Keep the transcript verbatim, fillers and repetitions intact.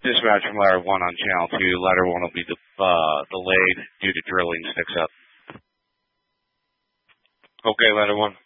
Dispatch from ladder one on channel two. Ladder one will be de uh, delayed due to drilling sticks up. Okay, ladder one.